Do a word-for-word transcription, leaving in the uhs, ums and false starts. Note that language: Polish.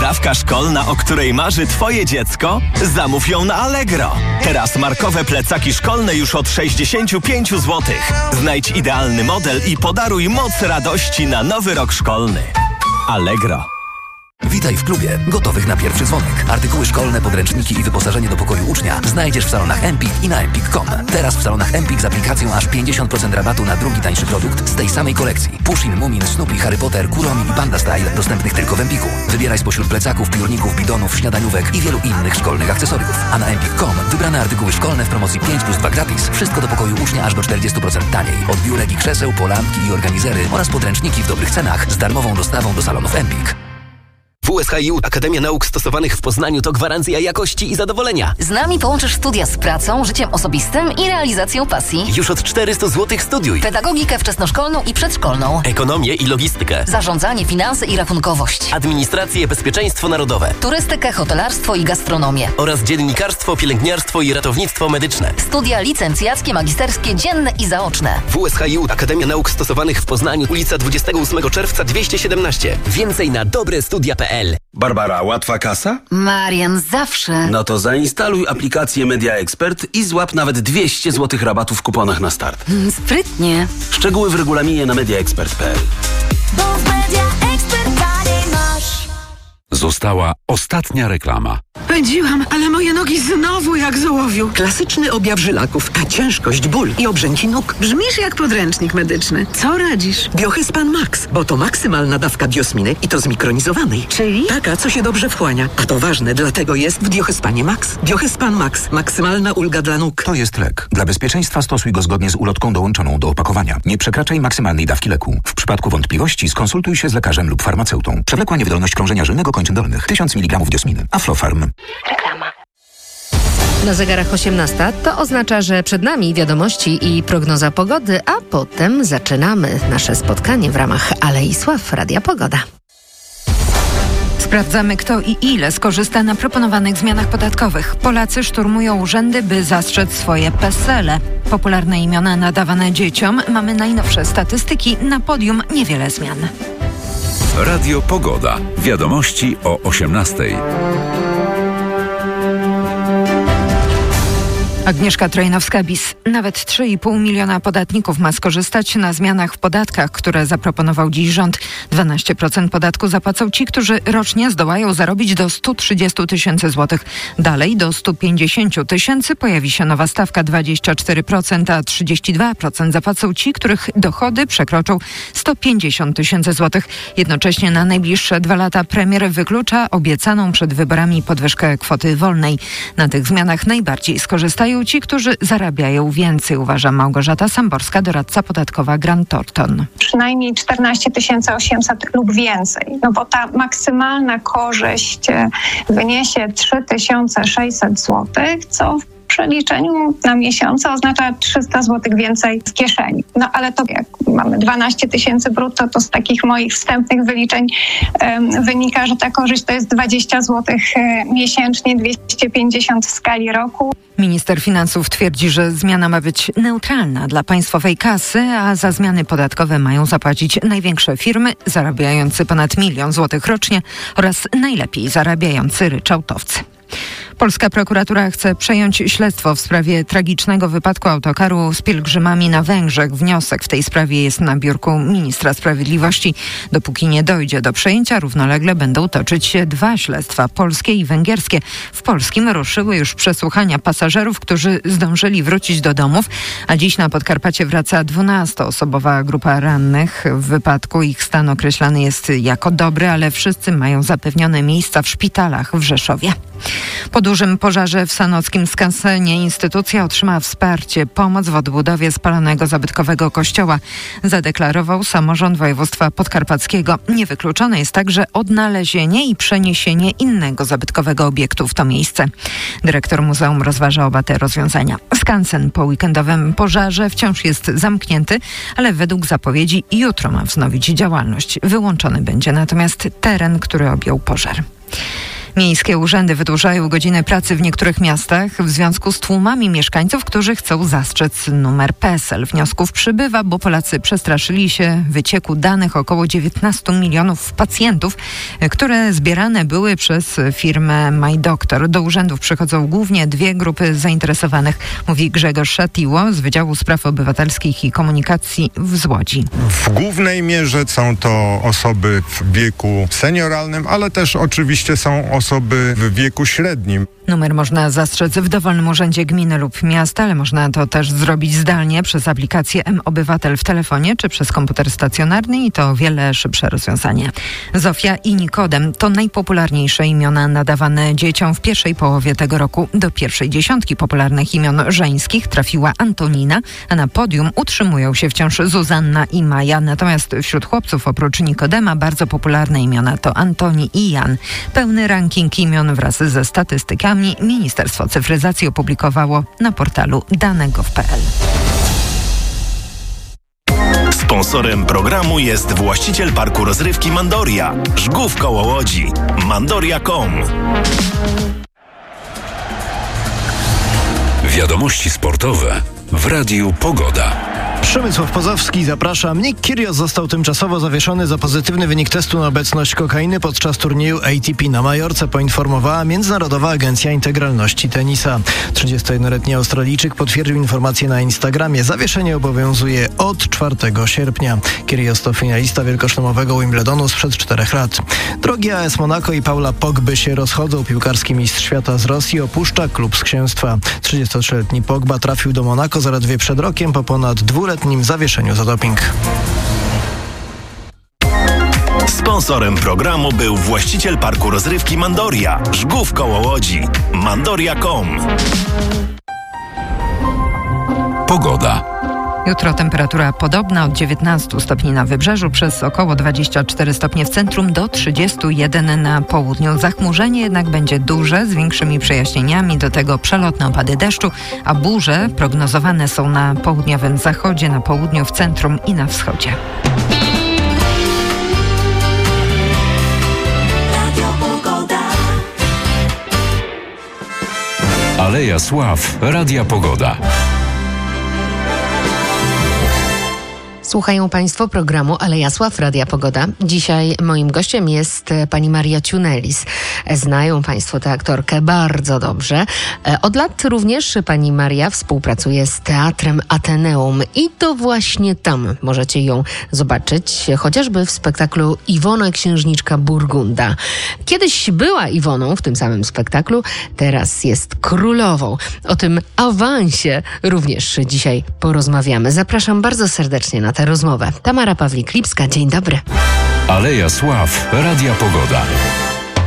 Potrawka szkolna, o której marzy Twoje dziecko? Zamów ją na Allegro. Teraz markowe plecaki szkolne już od sześćdziesiąt pięć złotych. Znajdź idealny model i podaruj moc radości na nowy rok szkolny. Allegro. Witaj w klubie, gotowych na pierwszy dzwonek. Artykuły szkolne, podręczniki i wyposażenie do pokoju ucznia znajdziesz w salonach Empik i na empik kropka com. Teraz w salonach Empik z aplikacją aż pięćdziesiąt procent rabatu na drugi tańszy produkt z tej samej kolekcji. Pushin, Mumin, Snoopy, Harry Potter, Kuromi i Panda Style dostępnych tylko w Empiku. Wybieraj spośród plecaków, piórników, bidonów, śniadaniówek i wielu innych szkolnych akcesoriów. A na empik kropka com wybrane artykuły szkolne w promocji pięć plus dwa gratis. Wszystko do pokoju ucznia aż do czterdzieści procent taniej. Od biurek i krzeseł, po lampki i organizery oraz podręczniki w dobrych cenach z darmową dostawą do salonów Empik. W S H I U Akademia Nauk Stosowanych w Poznaniu to gwarancja jakości i zadowolenia. Z nami połączysz studia z pracą, życiem osobistym i realizacją pasji. Już od czterysta złotych studiuj. Pedagogikę wczesnoszkolną i przedszkolną. Ekonomię i logistykę. Zarządzanie, finanse i rachunkowość. Administrację, bezpieczeństwo narodowe. Turystykę, hotelarstwo i gastronomię. Oraz dziennikarstwo, pielęgniarstwo i ratownictwo medyczne. Studia licencjackie, magisterskie, dzienne i zaoczne. W S H I U Akademia Nauk Stosowanych w Poznaniu, ulica dwudziestego ósmego czerwca dwieście siedemnaście. Więcej na dobre studia kropka p l. Barbara, łatwa kasa? Marian, zawsze. No to zainstaluj aplikację Media Expert i złap nawet dwieście złotych rabatu w kuponach na start. Mm, sprytnie. Szczegóły w regulaminie na media expert kropka p l. Bo w Media Expert dalej masz. Została ostatnia reklama. Pędziłam, ale moje nogi znowu jak z ołowiu. Klasyczny objaw żylaków, a ciężkość, ból i obrzęki nóg. Brzmisz jak podręcznik medyczny. Co radzisz? Biohyspan Max, bo to maksymalna dawka diosminy i to zmikronizowanej. Czyli? Taka, co się dobrze wchłania. A to ważne, dlatego jest w Biohyspanie Max. Biohyspan Max. Maksymalna ulga dla nóg. To jest lek. Dla bezpieczeństwa stosuj go zgodnie z ulotką dołączoną do opakowania. Nie przekraczaj maksymalnej dawki leku. W przypadku wątpliwości skonsultuj się z lekarzem lub farmaceutą. Przewlekła niewydolność krążenia żylnego kończyn dolnych. tysiąc miligramów diosminy. Aflofarm. Reklama. Na zegarach osiemnasta to oznacza, że przed nami wiadomości i prognoza pogody, a potem zaczynamy nasze spotkanie w ramach Alei Sław Radia Pogoda. Sprawdzamy, kto i ile skorzysta na proponowanych zmianach podatkowych. Polacy szturmują urzędy, by zastrzec swoje PESEL-e. Popularne imiona nadawane dzieciom. Mamy najnowsze statystyki. Na podium niewiele zmian. Radio Pogoda. Wiadomości o osiemnastej. Agnieszka Trojnowska-Bis. Nawet trzy i pół miliona podatników ma skorzystać na zmianach w podatkach, które zaproponował dziś rząd. dwanaście procent podatku zapłacą ci, którzy rocznie zdołają zarobić do sto trzydzieści tysięcy złotych. Dalej do sto pięćdziesiąt tysięcy pojawi się nowa stawka dwadzieścia cztery procent, a trzydzieści dwa procent zapłacą ci, których dochody przekroczą sto pięćdziesiąt tysięcy złotych. Jednocześnie na najbliższe dwa lata premier wyklucza obiecaną przed wyborami podwyżkę kwoty wolnej. Na tych zmianach najbardziej skorzystają ci, którzy zarabiają więcej, uważa Małgorzata Samborska, doradca podatkowa Grant Thornton. Przynajmniej czternaście tysięcy osiemset lub więcej, no bo ta maksymalna korzyść wyniesie trzy tysiące sześćset złotych, co w przeliczeniu na miesiące oznacza trzysta złotych więcej w kieszeni. No ale to jak mamy dwanaście tysięcy brutto, to z takich moich wstępnych wyliczeń um, wynika, że ta korzyść to jest dwadzieścia złotych miesięcznie, dwieście pięćdziesiąt w skali roku. Minister finansów twierdzi, że zmiana ma być neutralna dla państwowej kasy, a za zmiany podatkowe mają zapłacić największe firmy zarabiające ponad milion złotych rocznie oraz najlepiej zarabiający ryczałtowcy. Polska prokuratura chce przejąć śledztwo w sprawie tragicznego wypadku autokaru z pielgrzymami na Węgrzech. Wniosek w tej sprawie jest na biurku ministra sprawiedliwości. Dopóki nie dojdzie do przejęcia, równolegle będą toczyć się dwa śledztwa, polskie i węgierskie. W polskim ruszyły już przesłuchania pasażerów, którzy zdążyli wrócić do domów, a dziś na Podkarpacie wraca dwunastoosobowa grupa rannych. W wypadku ich stan określany jest jako dobry, ale wszyscy mają zapewnione miejsca w szpitalach w Rzeszowie. Po dużym pożarze w sanockim skansenie instytucja otrzymała wsparcie, pomoc w odbudowie spalonego zabytkowego kościoła, zadeklarował samorząd województwa podkarpackiego. Niewykluczone jest także odnalezienie i przeniesienie innego zabytkowego obiektu w to miejsce. Dyrektor muzeum rozważa oba te rozwiązania. Skansen po weekendowym pożarze wciąż jest zamknięty, ale według zapowiedzi jutro ma wznowić działalność. Wyłączony będzie natomiast teren, który objął pożar. Miejskie urzędy wydłużają godziny pracy w niektórych miastach w związku z tłumami mieszkańców, którzy chcą zastrzec numer P E S E L. Wniosków przybywa, bo Polacy przestraszyli się wycieku danych około dziewiętnastu milionów pacjentów, które zbierane były przez firmę MyDoctor. Do urzędów przychodzą głównie dwie grupy zainteresowanych, mówi Grzegorz Szatiło z Wydziału Spraw Obywatelskich i Komunikacji w Łodzi. W głównej mierze są to osoby w wieku senioralnym, ale też oczywiście są osoby w wieku średnim. Numer można zastrzec w dowolnym urzędzie gminy lub miasta, ale można to też zrobić zdalnie przez aplikację M-Obywatel w telefonie czy przez komputer stacjonarny i to o wiele szybsze rozwiązanie. Zofia i Nikodem to najpopularniejsze imiona nadawane dzieciom w pierwszej połowie tego roku. Do pierwszej dziesiątki popularnych imion żeńskich trafiła Antonina, a na podium utrzymują się wciąż Zuzanna i Maja. Natomiast wśród chłopców oprócz Nikodema bardzo popularne imiona to Antoni i Jan. Pełny ranking imion wraz ze statystykami Ministerstwo Cyfryzacji opublikowało na portalu dane kropka gov kropka pl. Sponsorem programu jest właściciel parku rozrywki Mandoria, Żgów koło Łodzi. Mandoria kropka com. Wiadomości sportowe w Radiu Pogoda. Przemysław Pozowski, zapraszam. Nick Kyrgios został tymczasowo zawieszony za pozytywny wynik testu na obecność kokainy podczas turnieju A T P na Majorce, poinformowała Międzynarodowa Agencja Integralności Tenisa. trzydziestojednoletni Australijczyk potwierdził informację na Instagramie. Zawieszenie obowiązuje od czwartego sierpnia. Kyrgios to finalista wielkoszlemowego Wimbledonu sprzed czterech lat. Drogi A S Monaco i Paula Pogby się rozchodzą. Piłkarski mistrz świata z Rosji opuszcza klub z księstwa. trzydziestotrzyletni Pogba trafił do Monako zaledwie przed rokiem po ponad dwuletnim zawieszeniu za doping. Sponsorem programu był właściciel parku rozrywki Mandoria, Żgów koło Łodzi. Mandoria kropka com. Pogoda. Jutro temperatura podobna, od dziewiętnastu stopni na wybrzeżu, przez około dwadzieścia cztery stopnie w centrum, do trzydziestu jeden na południu. Zachmurzenie jednak będzie duże, z większymi przejaśnieniami, do tego przelotne opady deszczu, a burze prognozowane są na południowym zachodzie, na południu, w centrum i na wschodzie. Aleja Sław, Radia Pogoda. Słuchają Państwo programu Aleja Sław, Radia Pogoda. Dzisiaj moim gościem jest pani Maria Ciunelis. Znają Państwo tę aktorkę bardzo dobrze. Od lat również pani Maria współpracuje z Teatrem Ateneum i to właśnie tam możecie ją zobaczyć, chociażby w spektaklu Iwona Księżniczka Burgunda. Kiedyś była Iwoną w tym samym spektaklu, teraz jest królową. O tym awansie również dzisiaj porozmawiamy. Zapraszam bardzo serdecznie na tę rozmowę. Tamara Pawlik-Lipska, dzień dobry. Aleja Sław, Radia Pogoda.